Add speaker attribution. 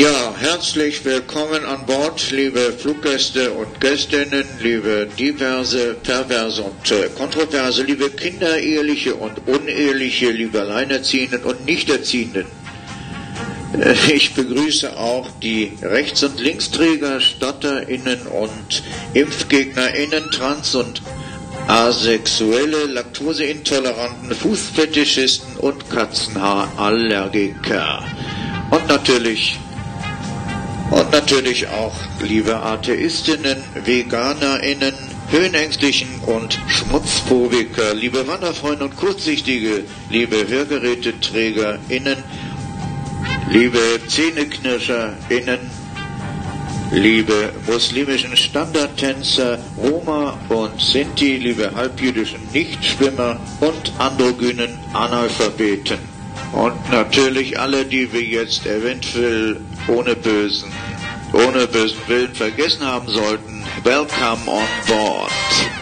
Speaker 1: Ja, herzlich willkommen an Bord, liebe Fluggäste und Gästinnen, liebe diverse, perverse und kontroverse, liebe Kinder, eheliche und uneheliche, liebe Alleinerziehenden und Nichterziehenden. Ich begrüße auch die Rechts- und Linksträger, StotterInnen und ImpfgegnerInnen, Trans- und Asexuelle, Laktoseintoleranten, Fußfetischisten und Katzenhaarallergiker. Und natürlich auch liebe Atheistinnen, VeganerInnen, Höhenängstlichen und Schmutzphobiker, liebe Wanderfreunde und Kurzsichtige, liebe HörgeräteträgerInnen, liebe ZähneknirscherInnen, liebe muslimischen Standardtänzer, Roma und Sinti, liebe halbjüdischen Nichtschwimmer und androgynen Analphabeten. Und natürlich alle, die wir jetzt eventuell ohne bösen Willen vergessen haben sollten. Welcome on board.